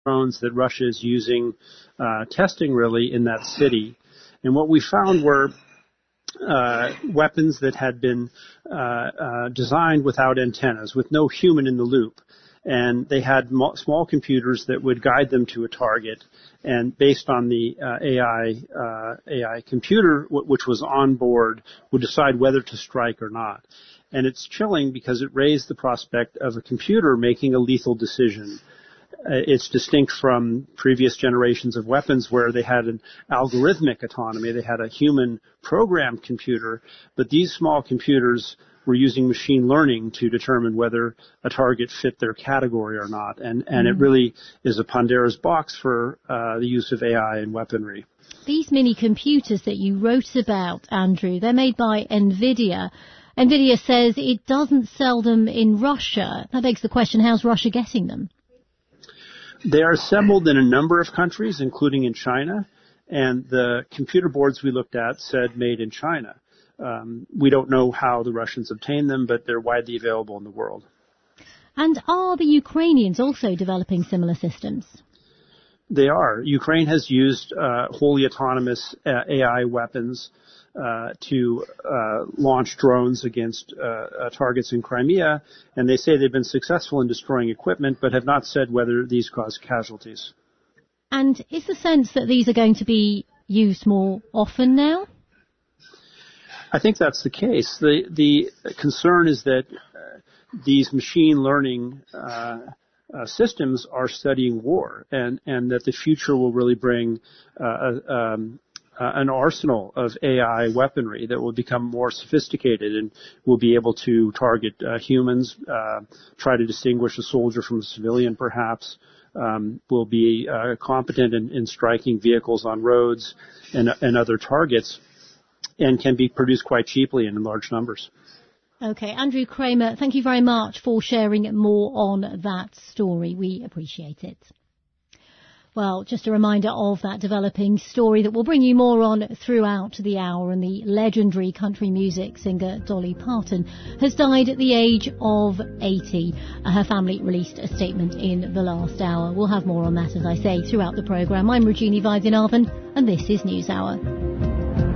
drones that Russia is using, testing really in that city. And what we found were weapons that had been designed without antennas, with no human in the loop. And they had small computers that would guide them to a target. And based on the AI computer, which was on board, would decide whether to strike or not. And it's chilling because it raised the prospect of a computer making a lethal decision. It's distinct from previous generations of weapons where they had an algorithmic autonomy. They had a human programmed computer, but these small computers were using machine learning to determine whether a target fit their category or not. And it really is a Pandora's box for the use of AI in weaponry. These mini computers that you wrote about, Andrew, they're made by NVIDIA. NVIDIA says it doesn't sell them in Russia. That begs the question, how's Russia getting them? They are assembled in a number of countries, including in China, and the computer boards we looked at said made in China. We don't know how the Russians obtained them, but they're widely available in the world. And are the Ukrainians also developing similar systems? They are. Ukraine has used wholly autonomous AI weapons to launch drones against targets in Crimea, and they say they've been successful in destroying equipment, but have not said whether these cause casualties. And is the sense that these are going to be used more often now? I think that's the case. The concern is that these machine learning systems are studying war, and that the future will really bring an arsenal of AI weaponry that will become more sophisticated and will be able to target humans, try to distinguish a soldier from a civilian perhaps, will be competent in striking vehicles on roads and other targets, and can be produced quite cheaply and in large numbers. Okay, Andrew Kramer, thank you very much for sharing more on that story. We appreciate it. Well, just a reminder of that developing story that we'll bring you more on throughout the hour. And the legendary country music singer Dolly Parton has died at the age of 80. Her family released a statement in the last hour. We'll have more on that, as I say, throughout the programme. I'm Regina Vaidyanathan, and this is NewsHour.